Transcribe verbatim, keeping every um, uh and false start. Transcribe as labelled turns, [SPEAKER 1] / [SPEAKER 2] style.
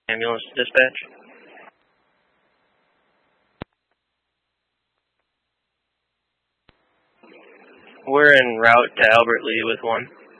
[SPEAKER 1] Ambulance dispatch. We're en route to Albert Lee with one.